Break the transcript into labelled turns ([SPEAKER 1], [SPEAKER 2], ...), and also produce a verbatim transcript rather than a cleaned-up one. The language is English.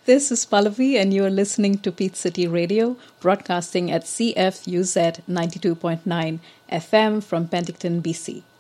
[SPEAKER 1] This is Pallavi, and you're listening to Peach City Radio, broadcasting at C F U Z ninety-two point nine F M from Penticton, B C.